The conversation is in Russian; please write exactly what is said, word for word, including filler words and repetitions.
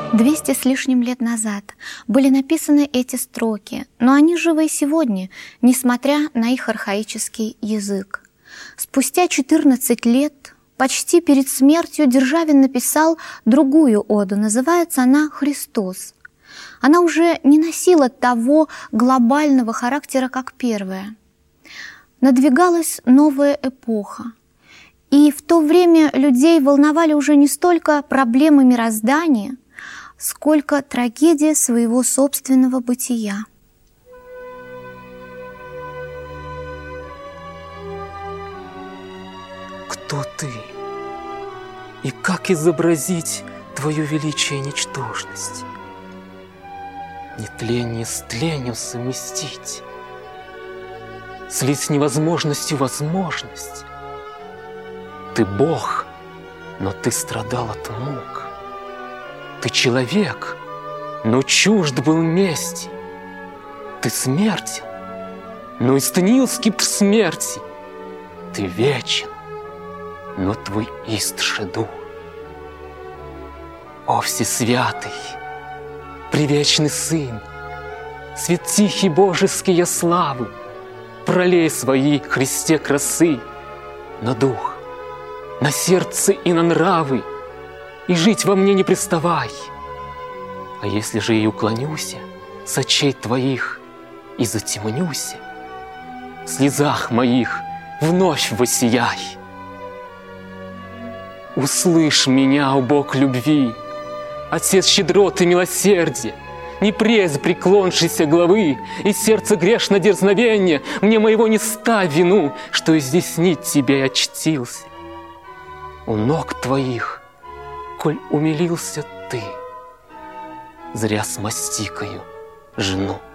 Двести с лишним лет назад были написаны эти строки, но они живы и сегодня, несмотря на их архаический язык. Спустя четырнадцать лет, почти перед смертью, Державин написал другую оду, называется она «Христос». Она уже не носила того глобального характера, как первая. Надвигалась новая эпоха. И в то время людей волновали уже не столько проблемы мироздания, сколько трагедия своего собственного бытия. Кто ты? И как изобразить твое величие и ничтожность? Нетление с тленью совместить, слить с невозможностью возможность. Ты Бог, но ты страдал от мук. Ты человек, но чужд был мести. Ты смертен, но истнил скипт смерти. Ты вечен, но твой ист шеду. О, всесвятый, привечный Сын, свет тихий божеские славы, пролей свои Христе красы на дух, на сердце и на нравы, и жить во мне не приставай. А если же и уклонюся с очей твоих и затемнюся, в слезах моих вновь воссияй. Услышь меня, о Бог любви, Отец щедроты и милосердия, не презь преклоншейся главы, и сердце грешно дерзновенье, мне моего не ставь вину, что изъяснить тебя я чтился. У ног твоих, коль умилился ты, зря с мастикою жену.